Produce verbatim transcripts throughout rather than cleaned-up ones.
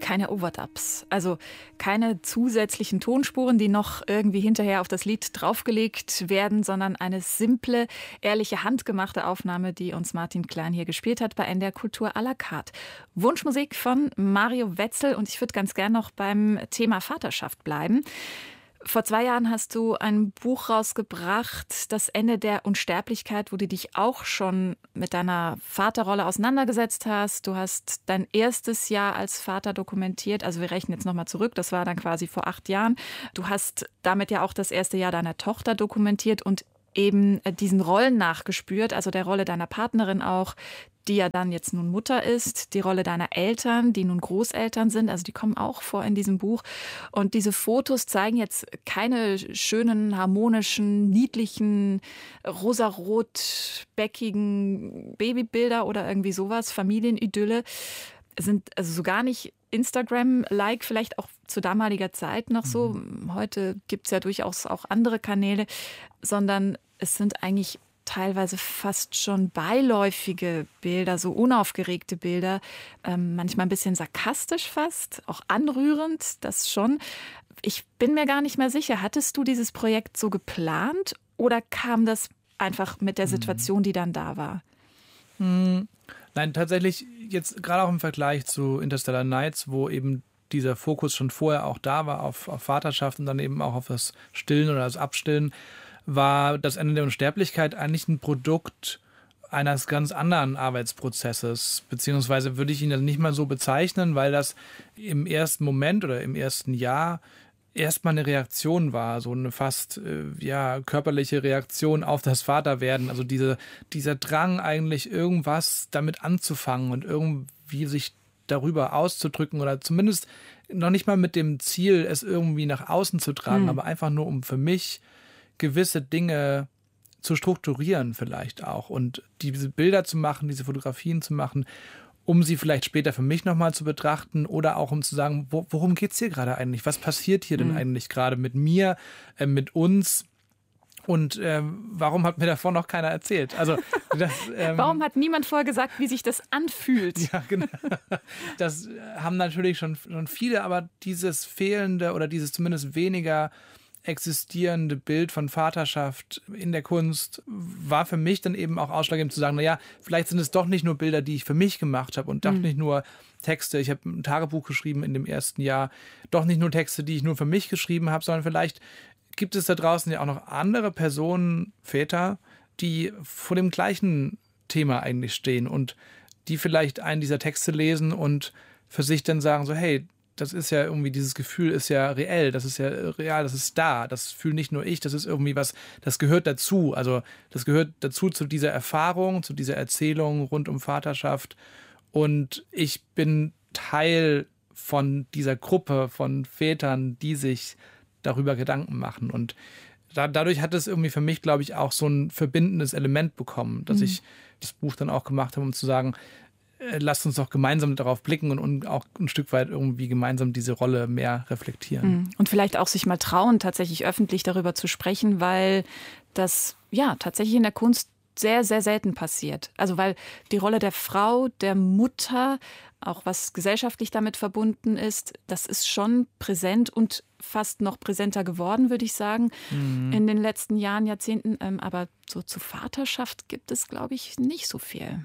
keine Overdubs. Also keine zusätzlichen Tonspuren, die noch irgendwie hinterher auf das Lied draufgelegt werden, sondern eine simple, ehrliche, handgemachte Aufnahme, die uns Martin Klein hier gespielt hat bei N D R Kultur à la carte. Wunschmusik von Mario Wetzel, und ich würde ganz gern noch beim Thema Vaterschaft bleiben. Vor zwei Jahren hast du ein Buch rausgebracht, Das Ende der Unsterblichkeit, wo du dich auch schon mit deiner Vaterrolle auseinandergesetzt hast. Du hast dein erstes Jahr als Vater dokumentiert. Also wir rechnen jetzt nochmal zurück, das war dann quasi vor acht Jahren. Du hast damit ja auch das erste Jahr deiner Tochter dokumentiert und eben diesen Rollen nachgespürt, also der Rolle deiner Partnerin auch, die ja dann jetzt nun Mutter ist, die Rolle deiner Eltern, die nun Großeltern sind, also die kommen auch vor in diesem Buch. Und diese Fotos zeigen jetzt keine schönen, harmonischen, niedlichen, rosarot-bäckigen Babybilder oder irgendwie sowas, Familienidylle, sind also so gar nicht Instagram-like, vielleicht auch zu damaliger Zeit noch so. Mhm. Heute gibt es ja durchaus auch andere Kanäle, sondern es sind eigentlich teilweise fast schon beiläufige Bilder, so unaufgeregte Bilder, ähm, manchmal ein bisschen sarkastisch fast, auch anrührend, das schon. Ich bin mir gar nicht mehr sicher, hattest du dieses Projekt so geplant oder kam das einfach mit der Situation, die dann da war? Hm. Nein, tatsächlich jetzt gerade auch im Vergleich zu Interstellar Nights, wo eben dieser Fokus schon vorher auch da war auf, auf Vaterschaft und dann eben auch auf das Stillen oder das Abstillen, war das Ende der Unsterblichkeit eigentlich ein Produkt eines ganz anderen Arbeitsprozesses, beziehungsweise würde ich ihn dann nicht mal so bezeichnen, weil das im ersten Moment oder im ersten Jahr erstmal eine Reaktion war, so eine fast äh, ja, körperliche Reaktion auf das Vaterwerden, also diese, dieser Drang eigentlich irgendwas damit anzufangen und irgendwie sich darüber auszudrücken oder zumindest noch nicht mal mit dem Ziel, es irgendwie nach außen zu tragen, mhm. aber einfach nur um für mich gewisse Dinge zu strukturieren vielleicht auch und diese Bilder zu machen, diese Fotografien zu machen, um sie vielleicht später für mich nochmal zu betrachten oder auch um zu sagen, wo, worum geht es hier gerade eigentlich? Was passiert hier denn mhm. eigentlich gerade mit mir, äh, mit uns? Und ähm, warum hat mir davor noch keiner erzählt? Also das, ähm, warum hat niemand vorher gesagt, wie sich das anfühlt? Ja, genau. Das haben natürlich schon, schon viele, aber dieses fehlende oder dieses zumindest weniger existierende Bild von Vaterschaft in der Kunst war für mich dann eben auch ausschlaggebend zu sagen, naja, vielleicht sind es doch nicht nur Bilder, die ich für mich gemacht habe und doch mhm. nicht nur Texte, ich habe ein Tagebuch geschrieben in dem ersten Jahr, doch nicht nur Texte, die ich nur für mich geschrieben habe, sondern vielleicht gibt es da draußen ja auch noch andere Personen, Väter, die vor dem gleichen Thema eigentlich stehen und die vielleicht einen dieser Texte lesen und für sich dann sagen so, hey, das ist ja irgendwie, dieses Gefühl ist ja reell, das ist ja real, das ist da, das fühle nicht nur ich, das ist irgendwie was, das gehört dazu, also das gehört dazu zu dieser Erfahrung, zu dieser Erzählung rund um Vaterschaft und ich bin Teil von dieser Gruppe von Vätern, die sich darüber Gedanken machen und da, dadurch hat es irgendwie für mich, glaube ich, auch so ein verbindendes Element bekommen, dass mhm. ich das Buch dann auch gemacht habe, um zu sagen, lasst uns doch gemeinsam darauf blicken und, und auch ein Stück weit irgendwie gemeinsam diese Rolle mehr reflektieren. Und vielleicht auch sich mal trauen, tatsächlich öffentlich darüber zu sprechen, weil das ja tatsächlich in der Kunst sehr, sehr selten passiert. Also weil die Rolle der Frau, der Mutter, auch was gesellschaftlich damit verbunden ist, das ist schon präsent und fast noch präsenter geworden, würde ich sagen, mhm. in den letzten Jahren, Jahrzehnten. Aber so zu Vaterschaft gibt es, glaube ich, nicht so viel.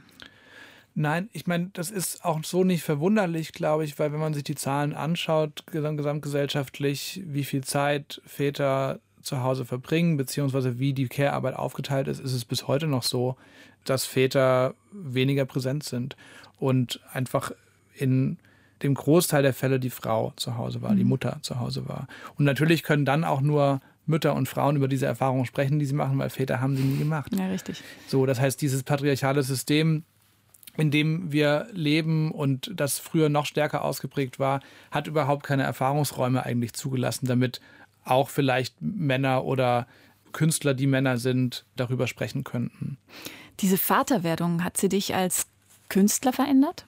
Nein, ich meine, das ist auch so nicht verwunderlich, glaube ich, weil wenn man sich die Zahlen anschaut, gesamtgesellschaftlich, wie viel Zeit Väter zu Hause verbringen, beziehungsweise wie die Care-Arbeit aufgeteilt ist, ist es bis heute noch so, dass Väter weniger präsent sind und einfach in dem Großteil der Fälle die Frau zu Hause war, mhm. die Mutter zu Hause war. Und natürlich können dann auch nur Mütter und Frauen über diese Erfahrungen sprechen, die sie machen, weil Väter haben sie nie gemacht. Ja, richtig. So, das heißt, dieses patriarchale System, in dem wir leben und das früher noch stärker ausgeprägt war, hat überhaupt keine Erfahrungsräume eigentlich zugelassen, damit auch vielleicht Männer oder Künstler, die Männer sind, darüber sprechen könnten. Diese Vaterwerdung, hat sie dich als Künstler verändert?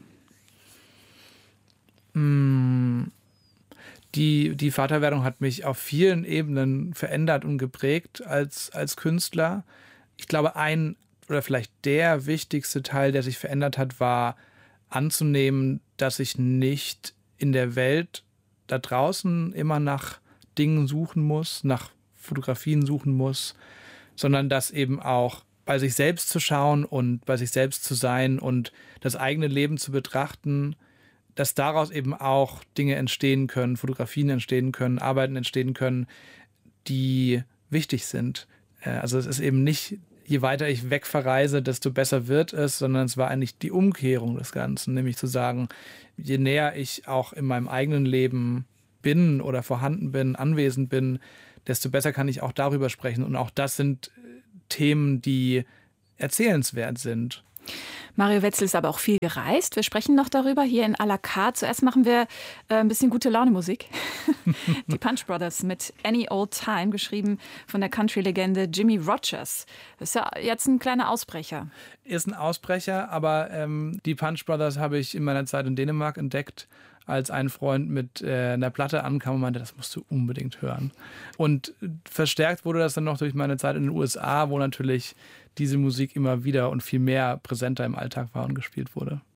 Die, die Vaterwerdung hat mich auf vielen Ebenen verändert und geprägt als, als Künstler. Ich glaube, ein oder vielleicht der wichtigste Teil, der sich verändert hat, war anzunehmen, dass ich nicht in der Welt da draußen immer nach Dingen suchen muss, nach Fotografien suchen muss, sondern das eben auch bei sich selbst zu schauen und bei sich selbst zu sein und das eigene Leben zu betrachten, dass daraus eben auch Dinge entstehen können, Fotografien entstehen können, Arbeiten entstehen können, die wichtig sind. Also es ist eben nicht, je weiter ich weg verreise, desto besser wird es, sondern es war eigentlich die Umkehrung des Ganzen, nämlich zu sagen, je näher ich auch in meinem eigenen Leben bin oder vorhanden bin, anwesend bin, desto besser kann ich auch darüber sprechen. Und auch das sind Themen, die erzählenswert sind. Mario Wetzel ist aber auch viel gereist. Wir sprechen noch darüber hier in à la carte. Zuerst machen wir äh, ein bisschen gute Laune Musik. Die Punch Brothers mit Any Old Time, geschrieben von der Country-Legende Jimmy Rogers. Das ist ja jetzt ein kleiner Ausbrecher. Ist ein Ausbrecher, aber ähm, die Punch Brothers habe ich in meiner Zeit in Dänemark entdeckt, als ein Freund mit äh, einer Platte ankam und meinte, das musst du unbedingt hören. Und verstärkt wurde das dann noch durch meine Zeit in den U S A, wo natürlich diese Musik immer wieder und viel mehr präsenter im Alltag war und gespielt wurde.